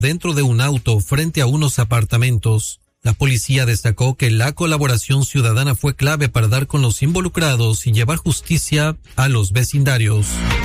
dentro de un auto frente a unos apartamentos. La policía destacó que la colaboración ciudadana fue clave para dar con los involucrados y llevar justicia a los vecindarios.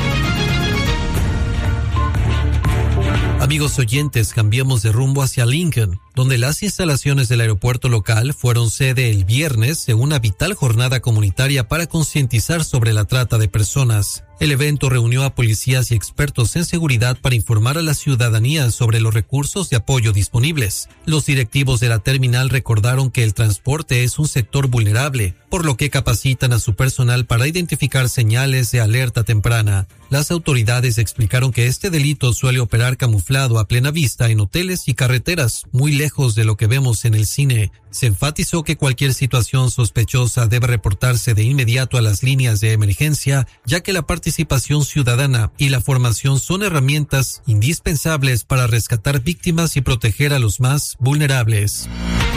Amigos oyentes, cambiamos de rumbo hacia Lincoln, donde las instalaciones del aeropuerto local fueron sede el viernes de una vital jornada comunitaria para concientizar sobre la trata de personas. El evento reunió a policías y expertos en seguridad para informar a la ciudadanía sobre los recursos de apoyo disponibles. Los directivos de la terminal recordaron que el transporte es un sector vulnerable, por lo que capacitan a su personal para identificar señales de alerta temprana. Las autoridades explicaron que este delito suele operar camuflado a plena vista en hoteles y carreteras, muy lejos de lo que vemos en el cine. Se enfatizó que cualquier situación sospechosa debe reportarse de inmediato a las líneas de emergencia, ya que la participación ciudadana y la formación son herramientas indispensables para rescatar víctimas y proteger a los más vulnerables.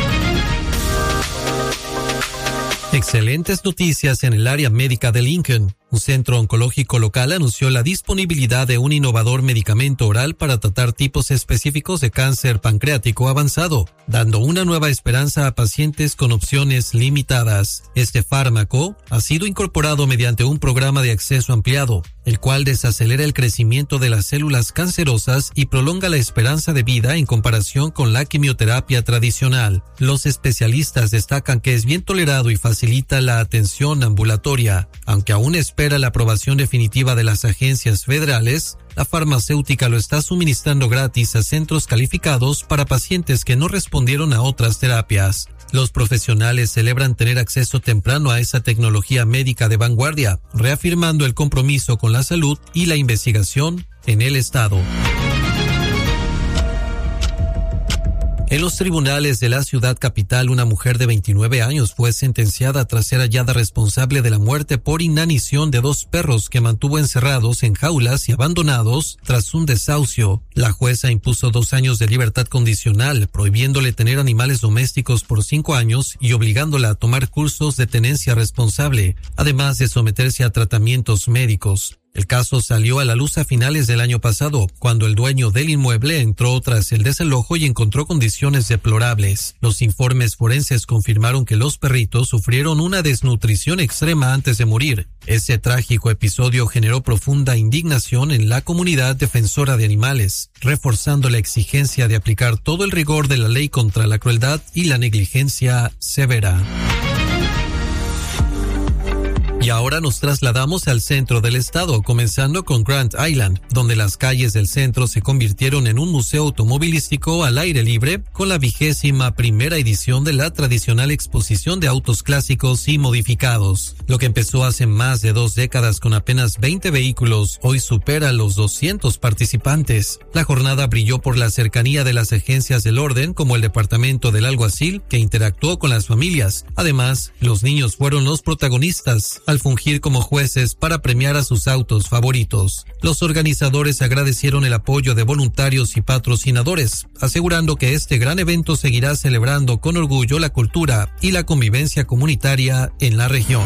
Excelentes noticias en el área médica de Lincoln. Un centro oncológico local anunció la disponibilidad de un innovador medicamento oral para tratar tipos específicos de cáncer pancreático avanzado, dando una nueva esperanza a pacientes con opciones limitadas. Este fármaco ha sido incorporado mediante un programa de acceso ampliado, el cual desacelera el crecimiento de las células cancerosas y prolonga la esperanza de vida en comparación con la quimioterapia tradicional. Los especialistas destacan que es bien tolerado y facilita la atención ambulatoria, aunque aún espera la aprobación definitiva de las agencias federales. La farmacéutica lo está suministrando gratis a centros calificados para pacientes que no respondieron a otras terapias. Los profesionales celebran tener acceso temprano a esa tecnología médica de vanguardia, reafirmando el compromiso con la salud y la investigación en el estado. En los tribunales de la ciudad capital, una mujer de 29 años fue sentenciada tras ser hallada responsable de la muerte por inanición de 2 perros que mantuvo encerrados en jaulas y abandonados tras un desahucio. La jueza impuso 2 años de libertad condicional, prohibiéndole tener animales domésticos por 5 años y obligándola a tomar cursos de tenencia responsable, además de someterse a tratamientos médicos. El caso salió a la luz a finales del año pasado, cuando el dueño del inmueble entró tras el desalojo y encontró condiciones deplorables. Los informes forenses confirmaron que los perritos sufrieron una desnutrición extrema antes de morir. Ese trágico episodio generó profunda indignación en la comunidad defensora de animales, reforzando la exigencia de aplicar todo el rigor de la ley contra la crueldad y la negligencia severa. Y ahora nos trasladamos al centro del estado, comenzando con Grand Island, donde las calles del centro se convirtieron en un museo automovilístico al aire libre con la 21ª edición de la tradicional exposición de autos clásicos y modificados. Lo que empezó hace más de 2 décadas con apenas 20 vehículos, hoy supera los 200 participantes. La jornada brilló por la cercanía de las agencias del orden, como el Departamento del Alguacil, que interactuó con las familias. Además, los niños fueron los protagonistas al fungir como jueces para premiar a sus autos favoritos. Los organizadores agradecieron el apoyo de voluntarios y patrocinadores, asegurando que este gran evento seguirá celebrando con orgullo la cultura y la convivencia comunitaria en la región.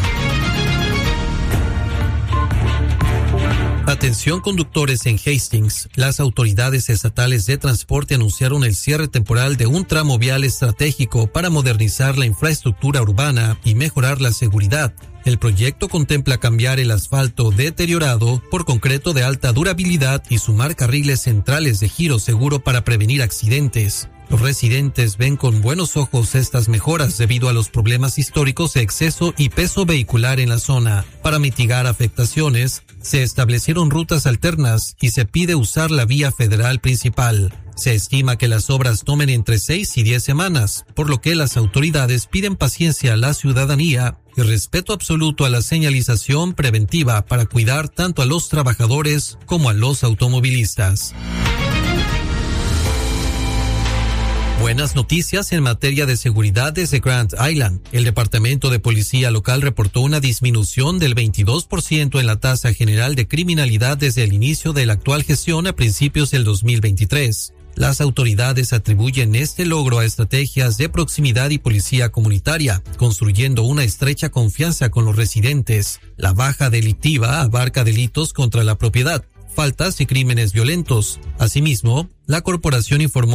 Atención conductores en Hastings. Las autoridades estatales de transporte anunciaron el cierre temporal de un tramo vial estratégico para modernizar la infraestructura urbana y mejorar la seguridad. El proyecto contempla cambiar el asfalto deteriorado por concreto de alta durabilidad y sumar carriles centrales de giro seguro para prevenir accidentes. Los residentes ven con buenos ojos estas mejoras debido a los problemas históricos de exceso y peso vehicular en la zona. Para mitigar afectaciones, se establecieron rutas alternas y se pide usar la vía federal principal. Se estima que las obras tomen entre 6 y 10 semanas, por lo que las autoridades piden paciencia a la ciudadanía y respeto absoluto a la señalización preventiva para cuidar tanto a los trabajadores como a los automovilistas. Buenas noticias en materia de seguridad desde Grand Island. El Departamento de Policía local reportó una disminución del 22% en la tasa general de criminalidad desde el inicio de la actual gestión a principios del 2023. Las autoridades atribuyen este logro a estrategias de proximidad y policía comunitaria, construyendo una estrecha confianza con los residentes. La baja delictiva abarca delitos contra la propiedad, faltas y crímenes violentos. Asimismo, la corporación informó